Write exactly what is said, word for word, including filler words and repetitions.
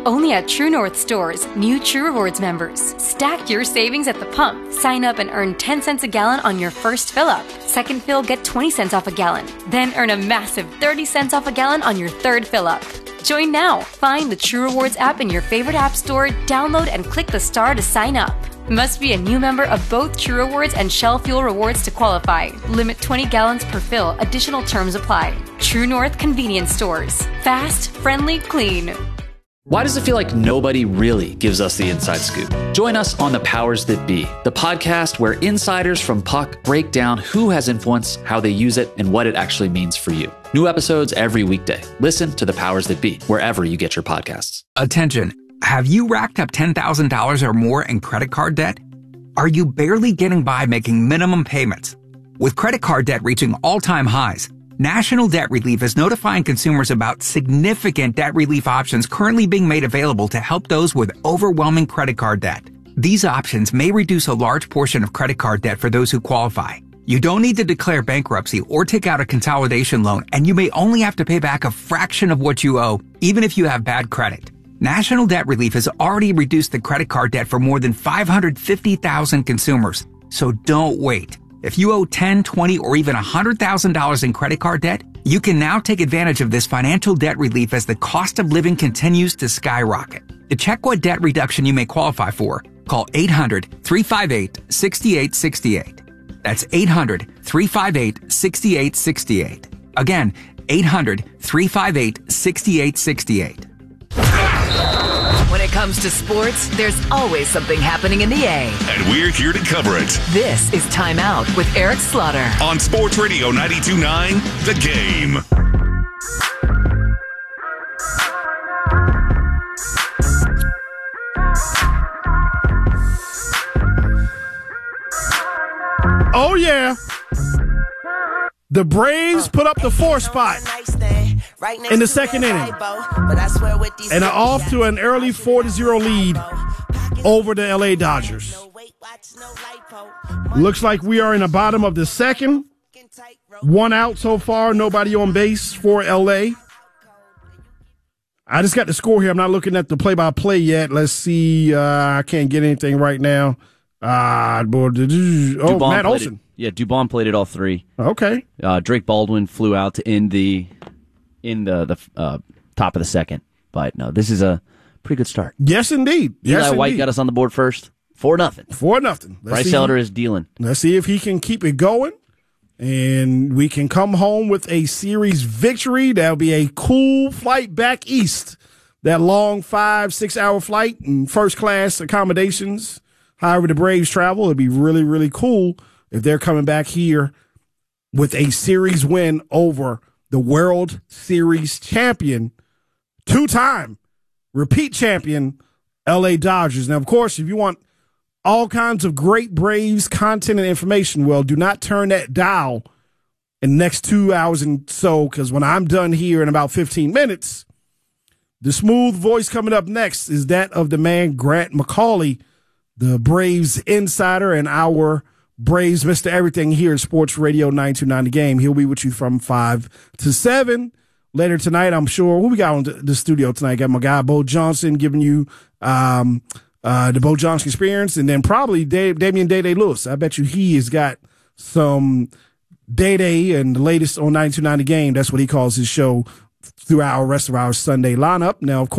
Only at True North stores, new True Rewards members. Stack your savings at the pump. Sign up and earn ten cents a gallon on your first fill-up. Second fill, get twenty cents off a gallon. Then earn a massive thirty cents off a gallon on your third fill-up. Join now. Find the True Rewards app in your favorite app store, download and click the star to sign up. Must be a new member of both True Rewards and Shell Fuel Rewards to qualify. Limit twenty gallons per fill. Additional terms apply. True North Convenience Stores. Fast, friendly, clean. Why does it feel like nobody really gives us the inside scoop? Join us on The Powers That Be, the podcast where insiders from Puck break down who has influence, how they use it, and what it actually means for you. New episodes every weekday. Listen to The Powers That Be wherever you get your podcasts. Attention. Have you racked up ten thousand dollars or more in credit card debt? Are you barely getting by making minimum payments? With credit card debt reaching all-time highs, National Debt Relief is notifying consumers about significant debt relief options currently being made available to help those with overwhelming credit card debt. These options may reduce a large portion of credit card debt for those who qualify. You don't need to declare bankruptcy or take out a consolidation loan, and you may only have to pay back a fraction of what you owe, even if you have bad credit. National Debt Relief has already reduced the credit card debt for more than five hundred fifty thousand consumers. So don't wait. If you owe ten, twenty, or even one hundred thousand dollars in credit card debt, you can now take advantage of this financial debt relief as the cost of living continues to skyrocket. To check what debt reduction you may qualify for, call eight hundred, three five eight, six eight six eight. That's eight hundred, three five eight, six eight six eight. Again, eight hundred, three five eight, six eight six eight. When it comes to sports, there's always something happening in the A. And we're here to cover it. This is Time Out with Eric Slaughter. On Sports Radio ninety-two point nine, The Game. Oh, yeah. The Braves put up the four spot in the second inning and are off to an early four to zero lead over the L A Dodgers. Looks like we are in the bottom of the second. One out so far, nobody on base for L A. I just got the score here. I'm not looking at the play-by-play yet. Let's see. Uh, I can't get anything right now. Uh, oh, Dubon Matt Olson. It. Yeah, Dubon played it all three. Okay. Uh, Drake Baldwin flew out to end the in the the uh, top of the second, but no, this is a pretty good start. Yes, indeed. Yes, Eli White indeed. got us on the board first, four nothing. Four nothing. Bryce Elder is dealing. Let's see if he can keep it going, and we can come home with a series victory. That'll be a cool flight back east. That long five six hour flight and first class accommodations. However, the Braves travel, it'd be really really cool if they're coming back here with a series win over the World Series champion, two-time repeat champion, L A Dodgers. Now, of course, if you want all kinds of great Braves content and information, well, do not turn that dial in the next two hours and so, because when I'm done here in about fifteen minutes, the smooth voice coming up next is that of the man Grant McCauley, the Braves insider and our Braves Mister Everything here at Sports Radio ninety-two point nine The Game. He'll be with you from five to seven. Later tonight, I'm sure. Who we got on the studio tonight? Got my guy, Bo Johnson, giving you um, uh, the Bo Johnson experience. And then probably Dave, Damian Day-Day Lewis. I bet you he has got some Day-Day and the latest on ninety-two point nine The Game. That's what he calls his show throughout the rest of our Sunday lineup. Now, of course,